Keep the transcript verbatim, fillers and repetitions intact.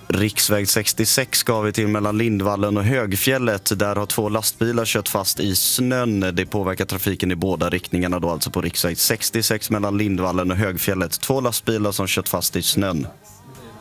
Riksväg sextiosex ska vi till mellan Lindvallen och Högfjället. Där har två lastbilar kört fast i snön. Det påverkar trafiken i båda riktningarna då, alltså på riksväg sextiosex mellan Lindvallen och Högfjället. Två lastbilar som kört fast i snön.